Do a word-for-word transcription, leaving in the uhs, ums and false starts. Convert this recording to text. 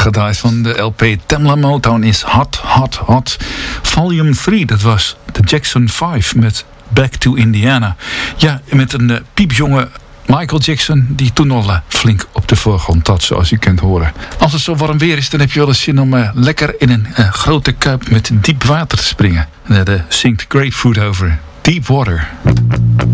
gedraaid van de L P Tamla Motown is Hot, Hot, Hot. Volume drie, dat was de Jackson vijf met Back to Indiana. Ja, met een uh, piepjonge Michael Jackson, die toen al uh, flink op de voorgrond had, zoals u kunt horen. Als het zo warm weer is, dan heb je wel eens zin om uh, lekker in een uh, grote kuip met diep water te springen. En daar uh, zingt Grapefruit over Deep Water.